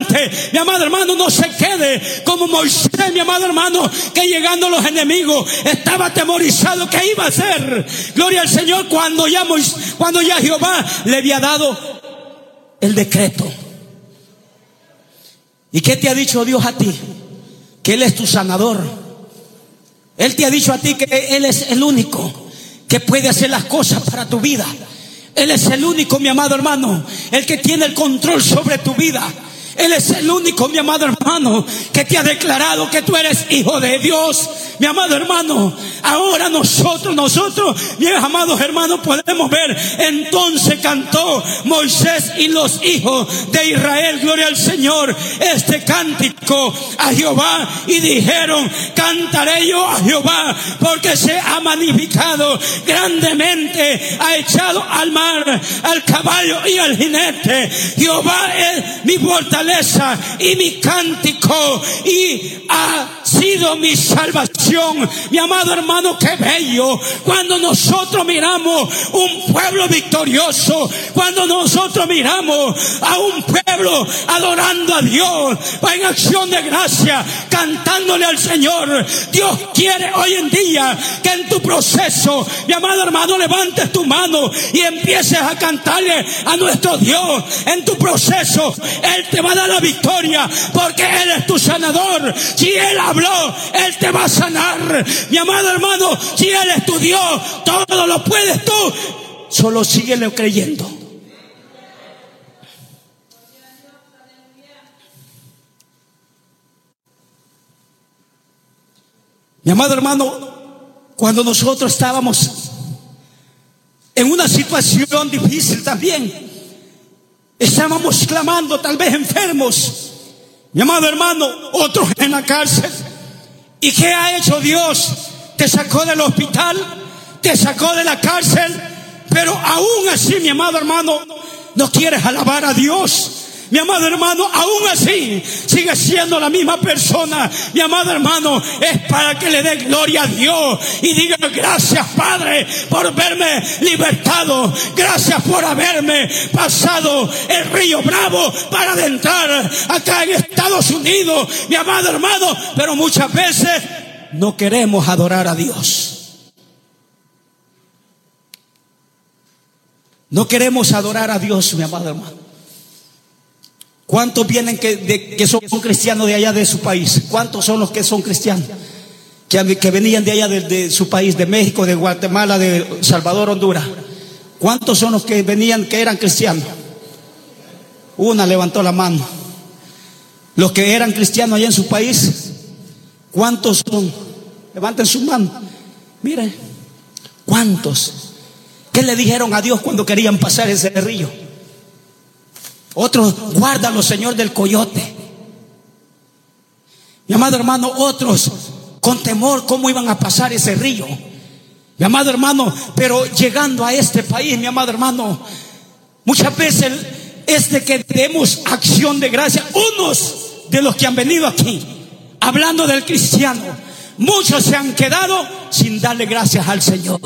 levante, mi amado hermano, no se quede como Moisés, mi amado hermano, que llegando los enemigos estaba atemorizado. ¿Qué iba a hacer? Gloria al Señor, cuando ya Jehová le había dado el decreto. ¿Y qué te ha dicho Dios a ti? Que Él es tu sanador. Él te ha dicho a ti que Él es el único que puede hacer las cosas para tu vida. Él es el único, mi amado hermano, el que tiene el control sobre tu vida. Él es el único, mi amado hermano, que te ha declarado que tú eres hijo de Dios. Mi amado hermano, ahora nosotros, mis amados hermanos, podemos ver. Entonces cantó Moisés y los hijos de Israel, gloria al Señor, este cántico a Jehová, y dijeron: cantaré yo a Jehová, porque se ha magnificado grandemente, ha echado al mar al caballo y al jinete. Jehová es mi fortaleza y mi cántico, y ha sido mi salvación. Mi amado hermano, qué bello cuando nosotros miramos un pueblo victorioso, cuando nosotros miramos a un pueblo adorando a Dios en acción de gracia, cantándole al Señor. Dios quiere hoy en día que en tu proceso, mi amado hermano, levantes tu mano y empieces a cantarle a nuestro Dios. En tu proceso Él te va a dar la victoria, porque Él es tu sanador. Si Él habló, Él te va a sanar. Mi amado hermano, si Él es tu Dios, todo lo puedes tú. Solo síguele creyendo. Mi amado hermano, cuando nosotros estábamos en una situación difícil también, estábamos clamando, tal vez enfermos, mi amado hermano, otros en la cárcel. ¿Y qué ha hecho Dios? Te sacó del hospital, te sacó de la cárcel, pero aún así, mi amado hermano, no quieres alabar a Dios. Mi amado hermano, aún así sigue siendo la misma persona. Mi amado hermano, es para que le dé gloria a Dios y diga: gracias, Padre, por verme libertado. Gracias por haberme pasado el río Bravo para adentrar acá en Estados Unidos. Mi amado hermano, pero muchas veces no queremos adorar a Dios. No queremos adorar a Dios, mi amado hermano. ¿Cuántos vienen que son cristianos de allá de su país? ¿Cuántos son los que son cristianos? Que venían de allá de su país, de México, de Guatemala, de Salvador, Honduras. ¿Cuántos son los que venían que eran cristianos? Una levantó la mano. Los que eran cristianos allá en su país, ¿cuántos son? Levanten su mano. Miren, ¿cuántos? ¿Qué le dijeron a Dios cuando querían pasar ese río? Otros: guárdalo, Señor, del coyote. Mi amado hermano, otros con temor cómo iban a pasar ese río. Mi amado hermano, pero llegando a este país, mi amado hermano, muchas veces es de que demos acción de gracia. Unos de los que han venido aquí hablando del cristiano, muchos se han quedado sin darle gracias al Señor.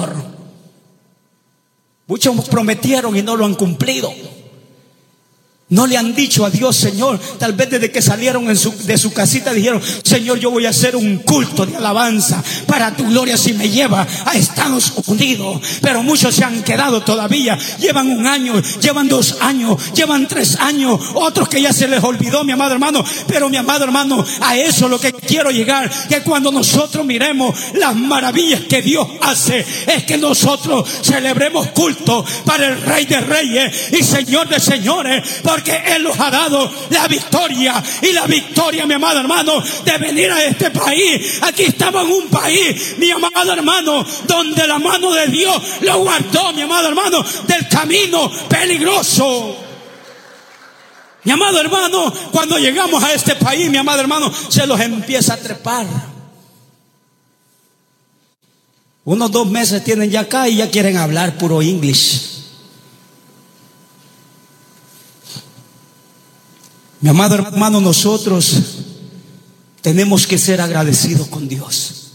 Muchos prometieron y no lo han cumplido. No le han dicho a Dios: Señor, tal vez desde que salieron de su casita dijeron: Señor, yo voy a hacer un culto de alabanza para tu gloria si me lleva a Estados Unidos. Pero muchos se han quedado todavía. Llevan 1 año, llevan 2 años, llevan 3 años. Otros que ya se les olvidó, mi amado hermano. Pero mi amado hermano, a eso es lo que quiero llegar. Que cuando nosotros miremos las maravillas que Dios hace, es que nosotros celebremos culto para el Rey de Reyes y Señor de Señores. Porque Él nos ha dado la victoria. Y la victoria, mi amado hermano, de venir a este país. Aquí estamos en un país, mi amado hermano, donde la mano de Dios lo guardó, mi amado hermano, del camino peligroso. Mi amado hermano, cuando llegamos a este país, mi amado hermano, se los empieza a trepar. Unos 2 meses tienen ya acá y ya quieren hablar puro inglés. Mi amado hermano, nosotros tenemos que ser agradecidos con Dios.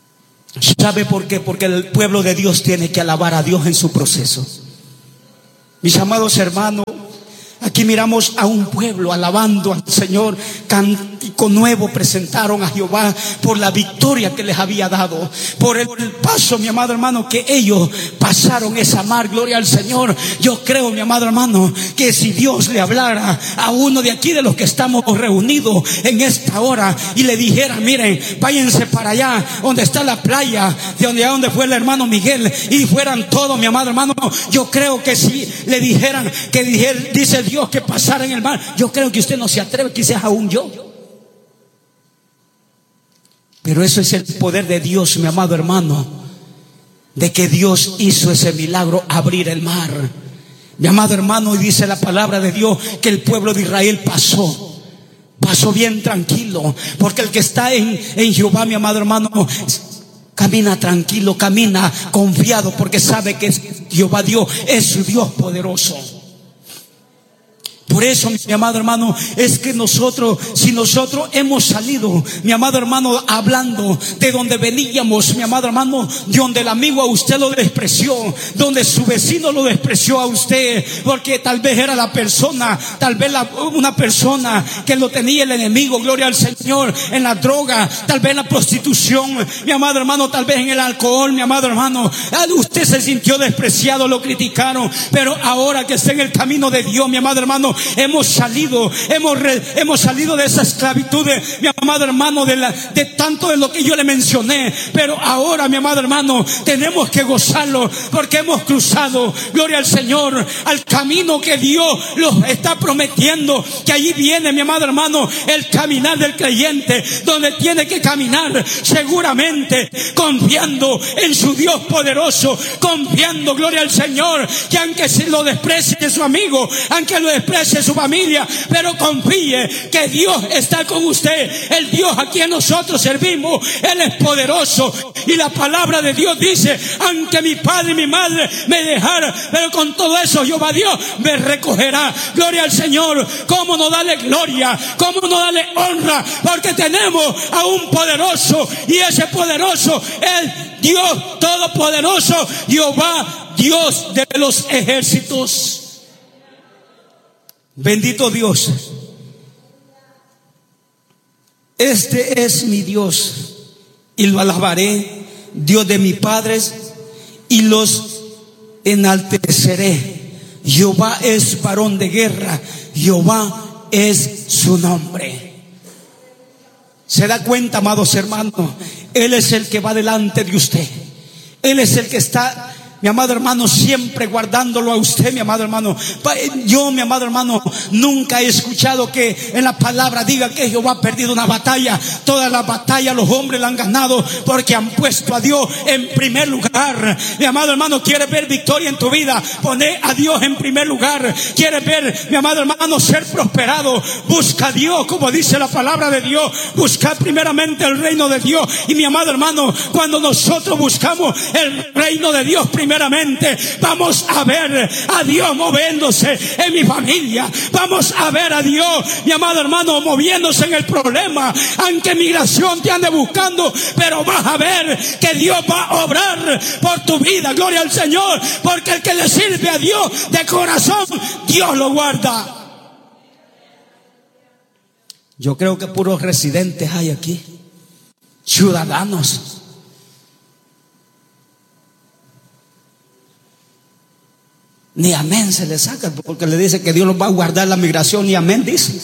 ¿Sabe por qué? Porque el pueblo de Dios tiene que alabar a Dios en su proceso. Mis amados hermanos, aquí miramos a un pueblo alabando al Señor. Cántico nuevo presentaron a Jehová por la victoria que les había dado, por el paso, mi amado hermano, que ellos pasaron esa mar. Gloria al Señor. Yo creo, mi amado hermano, que si Dios le hablara a uno de aquí, de los que estamos reunidos en esta hora, y le dijera: miren, váyanse para allá donde está la playa, de donde fue el hermano Miguel, y fueran todos, mi amado hermano, yo creo que si le dijeran que dice Dios que pasara en el mar, yo creo que usted no se atreve, quizás aún yo. Pero eso es el poder de Dios, mi amado hermano, de que Dios hizo ese milagro, abrir el mar. Mi amado hermano, y dice la palabra de Dios que el pueblo de Israel pasó bien tranquilo, porque el que está en Jehová, mi amado hermano, camina tranquilo, camina confiado, porque sabe que Jehová Dios es su Dios poderoso. Por eso, mi amado hermano, es que si nosotros hemos salido, mi amado hermano, hablando de donde veníamos, mi amado hermano, de donde el amigo a usted lo despreció, donde su vecino lo despreció a usted, porque tal vez era la persona, tal vez una persona que lo tenía el enemigo, gloria al Señor, en la droga, tal vez en la prostitución, mi amado hermano, tal vez en el alcohol, mi amado hermano, usted se sintió despreciado, lo criticaron, pero ahora que está en el camino de Dios, mi amado hermano, hemos salido de esa esclavitud, mi amado hermano, de tanto de lo que yo le mencioné. Pero ahora, mi amado hermano, tenemos que gozarlo, porque hemos cruzado, gloria al Señor, al camino que Dios nos está prometiendo, que allí viene, mi amado hermano, el caminar del creyente, donde tiene que caminar seguramente confiando en su Dios poderoso, confiando, gloria al Señor, que aunque se lo desprecie su amigo, aunque lo desprecie su familia, pero confíe que Dios está con usted. El Dios a quien nosotros servimos, Él es poderoso, y la palabra de Dios dice: aunque mi padre y mi madre me dejaran, pero con todo eso Jehová Dios me recogerá. Gloria al Señor. ¿Cómo no darle gloria? ¿Cómo no darle honra? Porque tenemos a un poderoso, y ese poderoso es Dios todopoderoso, Jehová Dios de los ejércitos. Bendito Dios. Este es mi Dios, y lo alabaré, Dios de mis padres, y los enalteceré. Jehová es varón de guerra, Jehová es su nombre. ¿Se da cuenta, amados hermanos? Él es el que va delante de usted. Él es el que está, mi amado hermano, siempre guardándolo a usted, mi amado hermano. Yo, mi amado hermano, nunca he escuchado que en la palabra diga que Jehová ha perdido una batalla. Todas las batallas los hombres la han ganado, porque han puesto a Dios en primer lugar. Mi amado hermano, ¿quieres ver victoria en tu vida? Poné a Dios en primer lugar. ¿Quieres ver, mi amado hermano, ser prosperado? Busca a Dios, como dice la palabra de Dios. Busca primeramente el reino de Dios. Y mi amado hermano, cuando nosotros buscamos el reino de Dios primeramente, vamos a ver a Dios moviéndose en mi familia. Vamos a ver a Dios, mi amado hermano, moviéndose en el problema. Aunque migración te ande buscando, pero vas a ver que Dios va a obrar por tu vida. Gloria al Señor, porque el que le sirve a Dios de corazón, Dios lo guarda. Yo creo que puros residentes hay aquí, ciudadanos. Ni amén se le saca, porque le dice que Dios los va a guardar la migración. Ni amén dice.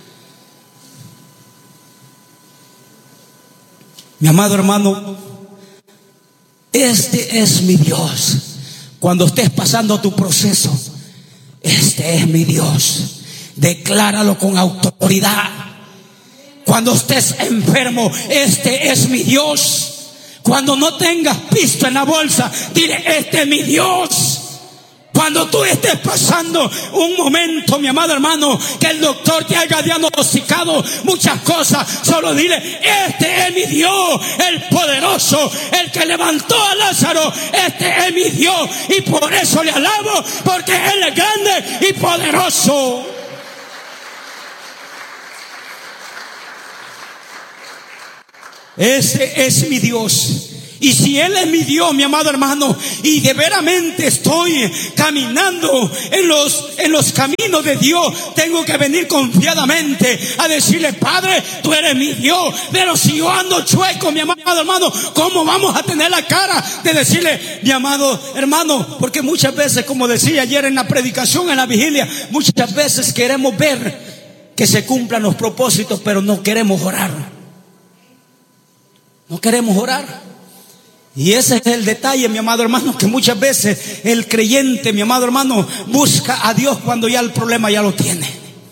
Mi amado hermano, este es mi Dios. Cuando estés pasando tu proceso, este es mi Dios. Decláralo con autoridad. Cuando estés enfermo, este es mi Dios. Cuando no tengas pisto en la bolsa, dile: este es mi Dios. Cuando tú estés pasando un momento, mi amado hermano, que el doctor te haya diagnosticado muchas cosas, solo dile: este es mi Dios, el poderoso, el que levantó a Lázaro. Este es mi Dios, y por eso le alabo, porque Él es grande y poderoso. Este es mi Dios. Y si Él es mi Dios, mi amado hermano, y de veramente estoy caminando en los caminos de Dios, tengo que venir confiadamente a decirle: Padre, tú eres mi Dios. Pero si yo ando chueco, mi amado hermano, ¿cómo vamos a tener la cara de decirle, mi amado hermano? Porque muchas veces, como decía ayer en la predicación, en la vigilia, muchas veces queremos ver que se cumplan los propósitos, pero no queremos orar. No queremos orar. Y ese es el detalle, mi amado hermano, que muchas veces el creyente, mi amado hermano, busca a Dios cuando ya el problema ya lo tiene.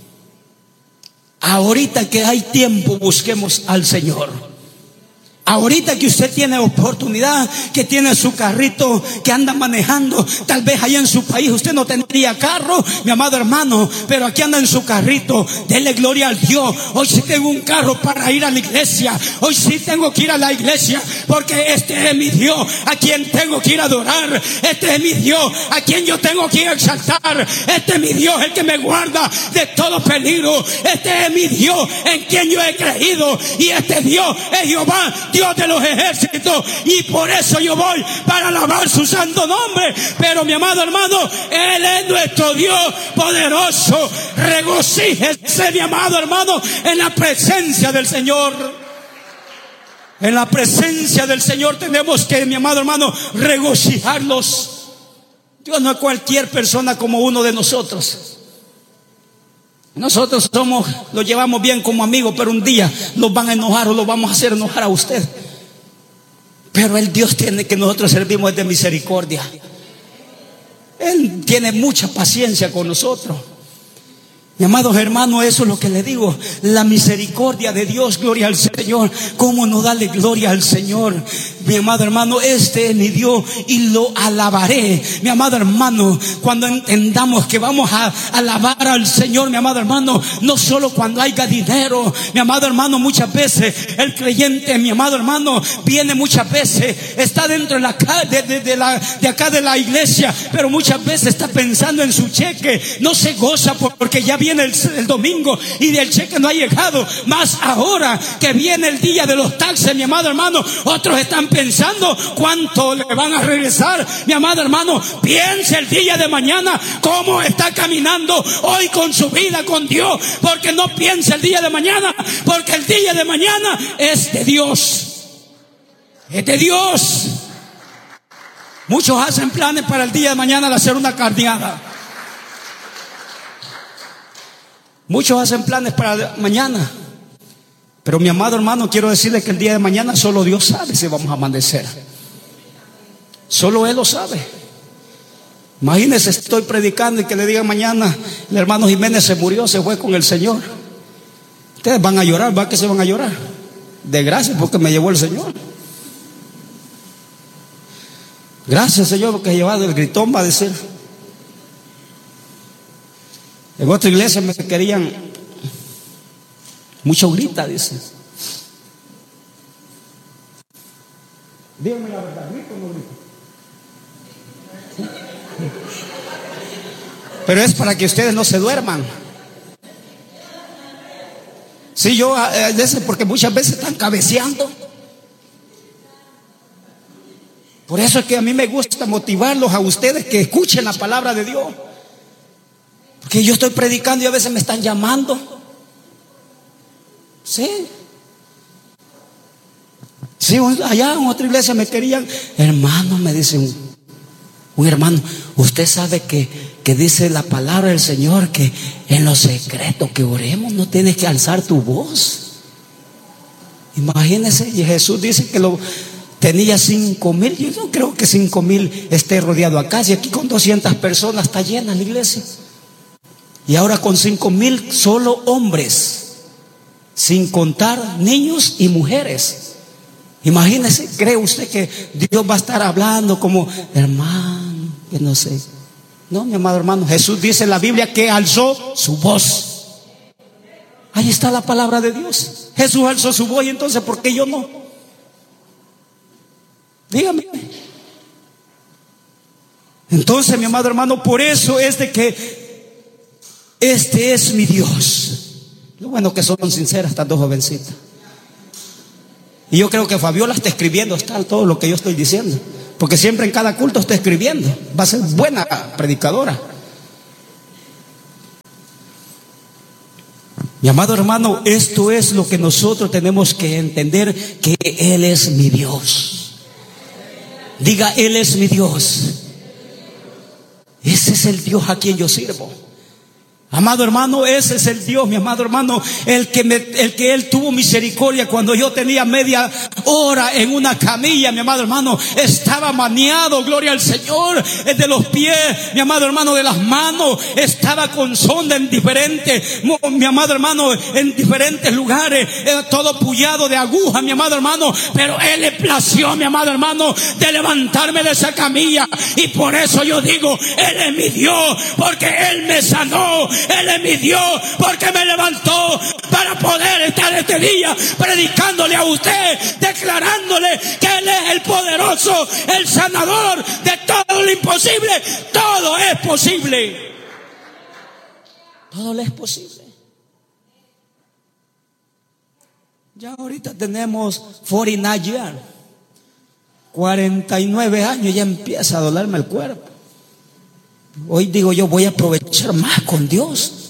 Ahorita que hay tiempo, busquemos al Señor. Ahorita que usted tiene oportunidad, que tiene su carrito, que anda manejando, tal vez allá en su país usted no tendría carro, mi amado hermano, pero aquí anda en su carrito. Dele gloria al Dios. Hoy sí tengo un carro para ir a la iglesia. Hoy sí tengo que ir a la iglesia, porque este es mi Dios a quien tengo que ir a adorar. Este es mi Dios a quien yo tengo que ir a exaltar. Este es mi Dios el que me guarda de todo peligro. Este es mi Dios en quien yo he creído. Y este Dios es Jehová, Dios de los ejércitos, y por eso yo voy para alabar su santo nombre. Pero mi amado hermano, Él es nuestro Dios poderoso. Regocíjese, mi amado hermano, en la presencia del Señor. En la presencia del Señor tenemos que, mi amado hermano, regocijarnos. Dios no es cualquier persona como uno de nosotros. Nosotros lo llevamos bien como amigos, pero un día nos van a enojar o lo vamos a hacer enojar a usted. Pero el Dios tiene que nosotros servimos es de misericordia. Él tiene mucha paciencia con nosotros. Mi amados hermanos, eso es lo que le digo. La misericordia de Dios, gloria al Señor. ¿Cómo no darle gloria al Señor? Mi amado hermano, este es mi Dios y lo alabaré. Mi amado hermano, cuando entendamos que vamos a alabar al Señor, mi amado hermano, no solo cuando haya dinero. Mi amado hermano, muchas veces el creyente, mi amado hermano, viene muchas veces, está dentro de la de acá de la iglesia, pero muchas veces está pensando en su cheque. No se goza porque ya viene el domingo y del cheque no ha llegado. Más ahora que viene el día de los taxes, mi amado hermano, otros están pensando cuánto le van a regresar. Mi amado hermano, piense el día de mañana cómo está caminando hoy con su vida con Dios, porque no piense el día de mañana, porque el día de mañana es de Dios. Es de Dios. Muchos hacen planes para el día de mañana de hacer una carneada. Muchos hacen planes para mañana. Pero mi amado hermano, quiero decirle que el día de mañana solo Dios sabe si vamos a amanecer. Solo Él lo sabe. Imagínense, estoy predicando y que le digan mañana: el hermano Jiménez se murió, se fue con el Señor. Ustedes van a llorar, ¿va que se van a llorar? De gracias porque me llevó el Señor. Gracias, Señor, porque he llevado el gritón, va a decir. En otra iglesia me querían mucho grita, dice. Díganme la verdad, ¿grito o no grito? Pero es para que ustedes no se duerman. Sí, yo porque muchas veces están cabeceando. Por eso es que a mí me gusta motivarlos a ustedes que escuchen la palabra de Dios. Porque yo estoy predicando y a veces me están llamando. Sí. Sí, allá en otra iglesia me querían. Hermano, me dice un hermano, usted sabe que dice la palabra del Señor que en lo secreto que oremos no tienes que alzar tu voz. Imagínese, y Jesús dice que tenía 5,000. Yo no creo que 5,000 esté rodeado acá. Si aquí con 200 personas está llena la iglesia. Y ahora con 5,000 solo hombres, sin contar niños y mujeres. Imagínese, ¿cree usted que Dios va a estar hablando como hermano, que no sé? No, mi amado hermano, Jesús dice en la Biblia que alzó su voz. Ahí está la palabra de Dios. Jesús alzó su voz, y entonces ¿por qué yo no? Dígame. Entonces, mi amado hermano, por eso es de que este es mi Dios. Lo bueno que son sinceras estas dos jovencitas. Y yo creo que Fabiola está escribiendo, está todo lo que yo estoy diciendo, porque siempre en cada culto está escribiendo. Va a ser buena predicadora. Mi amado hermano, esto es lo que nosotros tenemos que entender, que Él es mi Dios. Diga, Él es mi Dios. Ese es el Dios a quien yo sirvo. Amado hermano, ese es el Dios, mi amado hermano, el que Él tuvo misericordia cuando yo tenía media hora en una camilla, mi amado hermano, estaba maniado, gloria al Señor, de los pies, mi amado hermano, de las manos, estaba con sonda en diferentes, mi amado hermano, en diferentes lugares, todo pullado de aguja, mi amado hermano, pero Él le plació, mi amado hermano, de levantarme de esa camilla, y por eso yo digo, Él es mi Dios, porque Él me sanó. Él es mi Dios, porque me levantó para poder estar este día predicándole a usted, declarándole que Él es el poderoso, el sanador de todo lo imposible. Todo es posible. Todo le es posible. Ya ahorita tenemos 49 years, 49 años, ya empieza a dolerme el cuerpo. Hoy digo yo, voy a aprovechar más con Dios.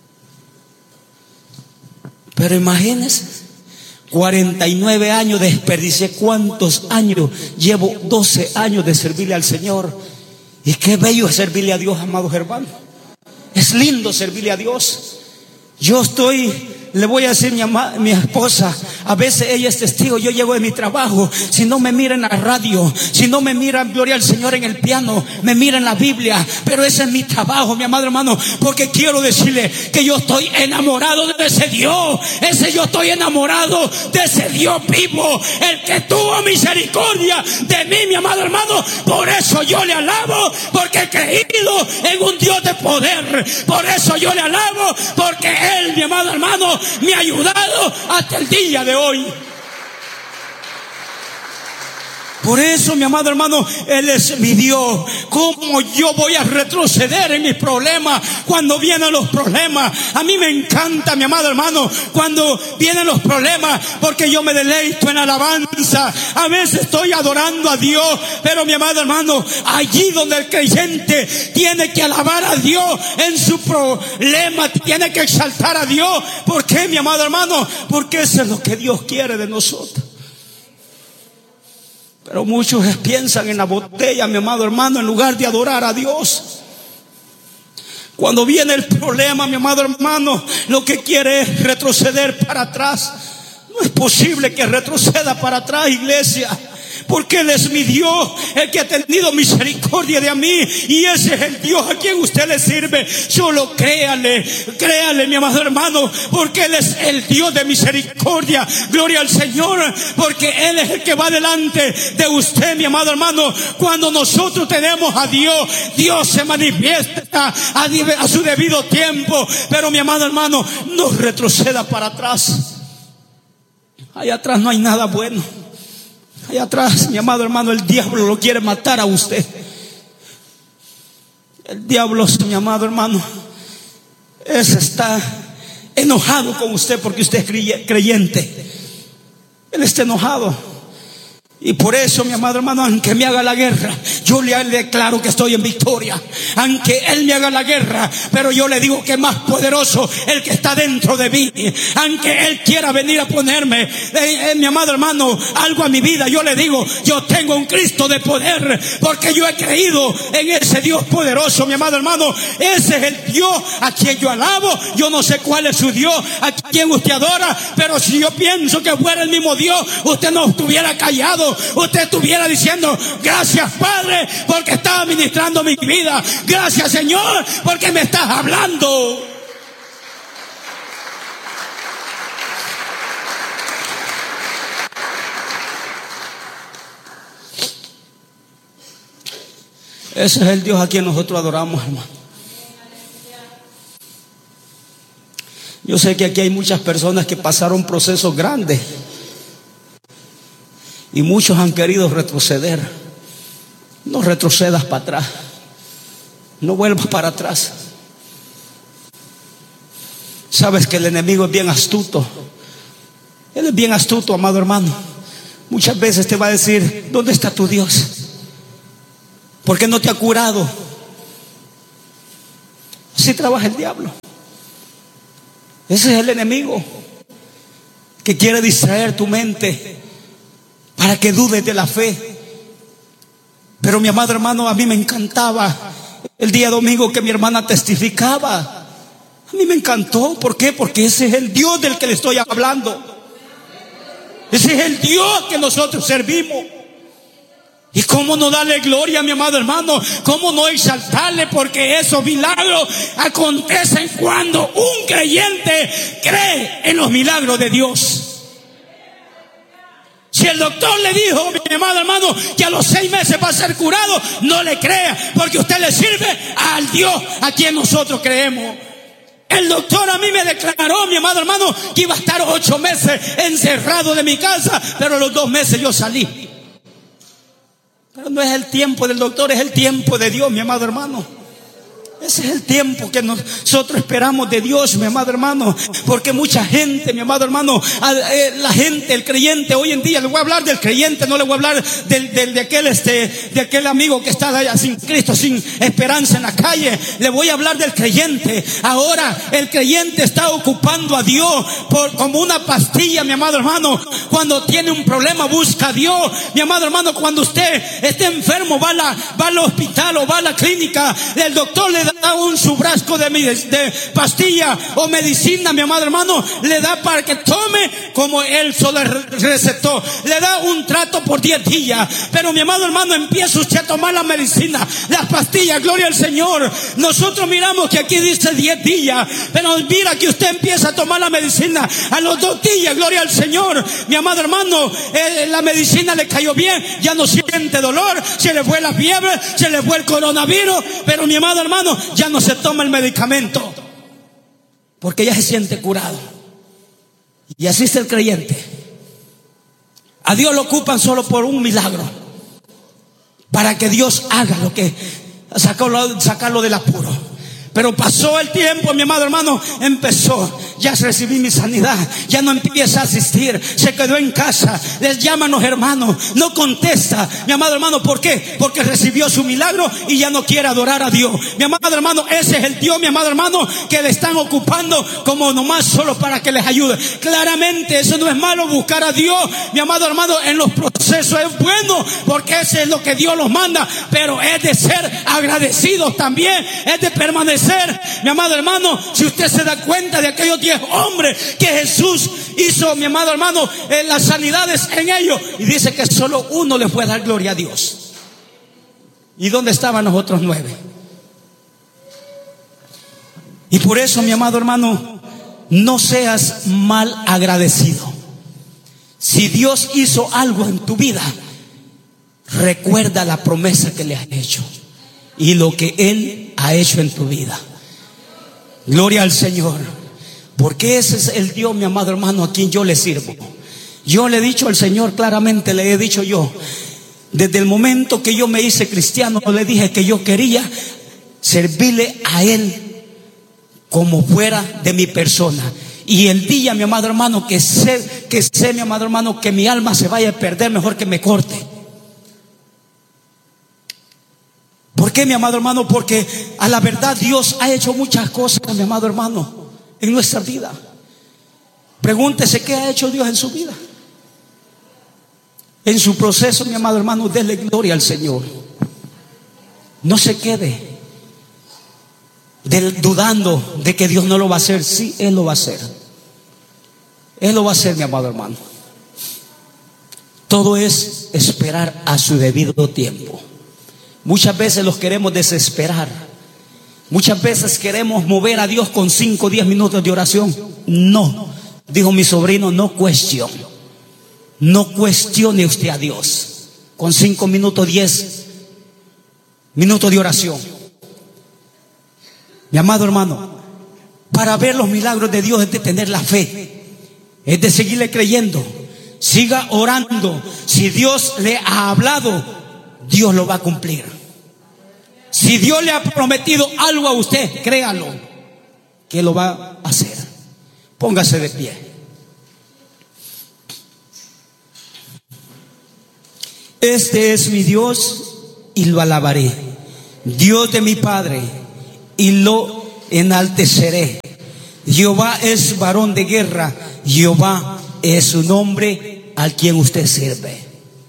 Pero imagínense, 49 años desperdicié. ¿Cuántos años? Llevo 12 años de servirle al Señor. Y qué bello es servirle a Dios, amados hermanos. Es lindo servirle a Dios. Yo le voy a decir mi esposa, a veces ella es testigo, yo llego de mi trabajo, si no me mira en la radio, si no me mira, gloria al Señor, en el piano, me mira en la Biblia, pero ese es mi trabajo, mi amado hermano, porque quiero decirle que yo estoy enamorado de ese Dios, yo estoy enamorado de ese Dios vivo, el que tuvo misericordia de mí, mi amado hermano. Por eso yo le alabo, porque he creído en un Dios de poder. Por eso yo le alabo, porque Él, mi amado hermano, me ha ayudado hasta el día de hoy. Por eso, mi amado hermano, Él es mi Dios. ¿Cómo yo voy a retroceder en mis problemas cuando vienen los problemas? A mí me encanta, mi amado hermano, cuando vienen los problemas, porque yo me deleito en alabanza. A veces estoy adorando a Dios, pero mi amado hermano, allí donde el creyente tiene que alabar a Dios en su problema, tiene que exaltar a Dios. ¿Por qué, mi amado hermano? Porque eso es lo que Dios quiere de nosotros. Pero muchos piensan en la botella, mi amado hermano, en lugar de adorar a Dios. Cuando viene el problema, mi amado hermano, lo que quiere es retroceder para atrás. No es posible que retroceda para atrás, iglesia, porque Él es mi Dios, el que ha tenido misericordia de mí, y ese es el Dios a quien usted le sirve. Solo créale, mi amado hermano, porque Él es el Dios de misericordia. Gloria al Señor, porque Él es el que va delante de usted, mi amado hermano. Cuando nosotros tenemos a Dios, Dios se manifiesta a su debido tiempo. Pero mi amado hermano, no retroceda para atrás. Allá atrás no hay nada bueno. Allá atrás, mi amado hermano, el diablo lo quiere matar a usted. El diablo, mi amado hermano, está enojado con usted porque usted es creyente. Él está enojado. Y por eso, mi amado hermano, aunque me haga la guerra, yo le declaro que estoy en victoria. Aunque Él me haga la guerra, pero yo le digo que es más poderoso el que está dentro de mí. Aunque Él quiera venir a ponerme, mi amado hermano, algo a mi vida, yo le digo, yo tengo un Cristo de poder, porque yo he creído en ese Dios poderoso, mi amado hermano. Ese es el Dios a quien yo alabo. Yo no sé cuál es su Dios, a quien usted adora, pero si yo pienso que fuera el mismo Dios, usted no estuviera callado. Usted estuviera diciendo, gracias Padre, porque estás administrando mi vida. Gracias Señor, porque me estás hablando. Ese es el Dios a quien nosotros adoramos, hermano. Yo sé que aquí hay muchas personas que pasaron procesos grandes y muchos han querido retroceder. No retrocedas para atrás. No vuelvas para atrás. Sabes que el enemigo es bien astuto. Él es bien astuto, amado hermano. muchas veces te va a decir: ¿dónde está tu Dios? ¿Por qué no te ha curado? Así trabaja el diablo. Ese es el enemigo que quiere distraer tu mente para que dudes de la fe. Pero mi amado hermano, a mí me encantaba el día domingo que mi hermana testificaba. A mí me encantó. ¿Por qué? Porque ese es el Dios del que le estoy hablando. Ese es el Dios que nosotros servimos. ¿Y cómo no darle gloria, mi amado hermano? ¿Cómo no exaltarle? Porque esos milagros acontecen cuando un creyente cree en los milagros de Dios. Si el doctor le dijo, mi amado hermano, que a los 6 meses va a ser curado, no le crea, porque usted le sirve al Dios a quien nosotros creemos. El doctor a mí me declaró, mi amado hermano, que iba a estar 8 meses encerrado de mi casa, pero a los 2 meses yo salí. Pero no es el tiempo del doctor, es el tiempo de Dios, mi amado hermano. Ese es el tiempo que nosotros esperamos de Dios, mi amado hermano. Porque mucha gente, mi amado hermano, la gente, el creyente hoy en día, le voy a hablar del creyente, no le voy a hablar de aquel amigo que está allá sin Cristo, sin esperanza en la calle. Le voy a hablar del creyente. Ahora el creyente está ocupando a Dios como una pastilla, mi amado hermano. Cuando tiene un problema busca a Dios, mi amado hermano. Cuando usted esté enfermo va al hospital o va a la clínica, el doctor le da su frasco de pastilla o medicina, mi amado hermano, le da para que tome como él solo recetó. Le da un trato por 10 días. Pero mi amado hermano, empieza usted a tomar la medicina, las pastillas, gloria al Señor. Nosotros miramos que aquí dice 10 días, pero mira que usted empieza a tomar la medicina a los 2 días, gloria al Señor. Mi amado hermano, la medicina le cayó bien, ya no siente dolor, se le fue la fiebre, se le fue el coronavirus, pero mi amado hermano, ya no se toma el medicamento porque ya se siente curado. Y así es el creyente. A Dios lo ocupan solo por un milagro, para que Dios haga lo que sacarlo del apuro. Pero pasó el tiempo, mi amado hermano, empezó, ya recibí mi sanidad, ya no empieza a asistir, se quedó en casa, les llaman los hermanos, no contesta, mi amado hermano. ¿Por qué? Porque recibió su milagro y ya no quiere adorar a Dios. Mi amado hermano, ese es el Dios, mi amado hermano, que le están ocupando como nomás solo para que les ayude. Claramente eso no es malo, buscar a Dios, mi amado hermano, en los procesos es bueno, porque ese es lo que Dios los manda, pero es de ser agradecidos también, es de permanecer. Mi amado hermano, si usted se da cuenta de aquellos 10 hombres que Jesús hizo, mi amado hermano, las sanidades en ellos, y dice que solo uno le fue a dar gloria a Dios. ¿Y dónde estaban los otros 9? Y por eso, mi amado hermano, no seas mal agradecido. Si Dios hizo algo en tu vida, recuerda la promesa que le has hecho y lo que Él ha hecho en tu vida. Gloria al Señor. Porque ese es el Dios, mi amado hermano, a quien yo le sirvo. Yo le he dicho al Señor claramente, le he dicho yo, desde el momento que yo me hice cristiano, le dije que yo quería servirle a Él como fuera de mi persona. Y el día, mi amado hermano, que sé, mi amado hermano, que mi alma se vaya a perder, mejor que me corte. ¿Por qué, mi amado hermano? Porque a la verdad Dios ha hecho muchas cosas, mi amado hermano, en nuestra vida. Pregúntese qué ha hecho Dios en su vida. En su proceso, mi amado hermano, déle gloria al Señor. No se quede dudando de que Dios no lo va a hacer. Sí, Él lo va a hacer. Él lo va a hacer, mi amado hermano. Todo es esperar a su debido tiempo. Muchas veces los queremos desesperar. Muchas veces queremos mover a Dios con 5 o 10 minutos de oración. No, dijo mi sobrino, no cuestione. No cuestione usted a Dios con 5 minutos, 10 minutos de oración. Mi amado hermano, para ver los milagros de Dios es de tener la fe, es de seguirle creyendo. Siga orando. Si Dios le ha hablado, Dios lo va a cumplir. Si Dios le ha prometido algo a usted, créalo que lo va a hacer. Póngase de pie. Este es mi Dios y lo alabaré, Dios de mi Padre, y lo enalteceré. Jehová es varón de guerra, Jehová es su nombre al quien usted sirve.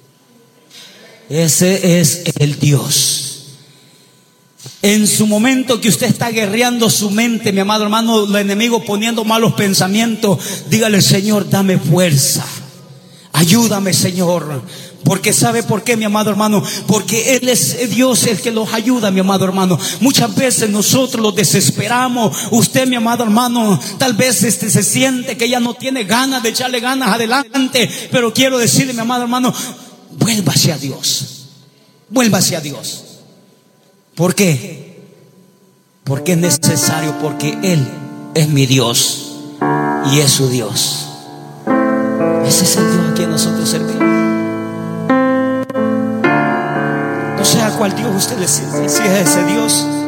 Ese es el Dios. En su momento que usted está guerreando su mente, mi amado hermano, el enemigo poniendo malos pensamientos, dígale: Señor, dame fuerza, ayúdame, Señor. Porque ¿sabe por qué, mi amado hermano? Porque Él es Dios el que los ayuda, mi amado hermano. Muchas veces nosotros los desesperamos. Usted, mi amado hermano, tal vez se siente que ya no tiene ganas de echarle ganas adelante. Pero quiero decirle, mi amado hermano, vuélvase a Dios. Vuélvase a Dios. ¿Por qué? Porque es necesario, porque Él es mi Dios y es su Dios. Ese es el Dios a quien nosotros servimos. No sé a cuál Dios usted le sirve. Si es ese Dios